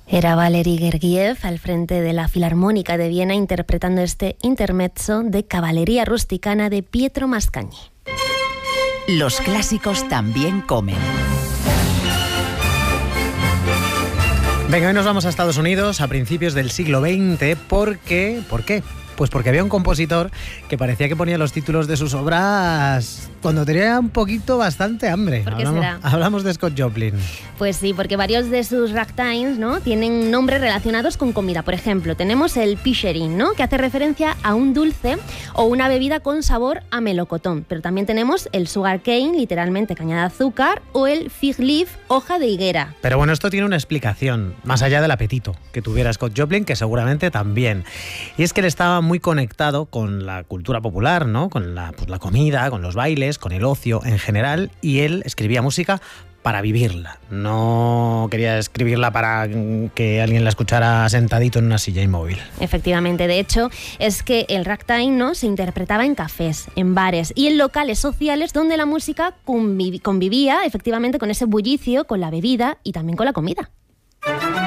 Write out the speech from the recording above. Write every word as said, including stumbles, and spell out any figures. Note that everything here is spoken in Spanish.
Era Valery Gergiev al frente de la Filarmónica de Viena interpretando este intermezzo de Caballería Rusticana de Pietro Mascagni. Los clásicos también comen. Venga, hoy nos vamos a Estados Unidos a principios del siglo veinte. ¿Por qué? ¿Por qué? Pues porque había un compositor que parecía que ponía los títulos de sus obras cuando tenía un poquito bastante hambre. ¿Por qué hablamos, será? hablamos de Scott Joplin. Pues sí, porque varios de sus ragtimes, ¿no?, tienen nombres relacionados con comida. Por ejemplo, tenemos el pisherin, ¿no?, que hace referencia a un dulce o una bebida con sabor a melocotón. Pero también tenemos el sugar cane, literalmente caña de azúcar, o el fig leaf, hoja de higuera. Pero bueno, esto tiene una explicación, más allá del apetito que tuviera Scott Joplin, que seguramente también. Y es que él estaba muy conectado con la cultura popular, ¿no?, con la, pues, la comida, con los bailes, con el ocio en general, y él escribía música para vivirla. No quería escribirla para que alguien la escuchara sentadito en una silla inmóvil. Efectivamente, de hecho, es que el ragtime, ¿no?, se interpretaba en cafés, en bares y en locales sociales donde la música conviv- convivía efectivamente con ese bullicio, con la bebida y también con la comida.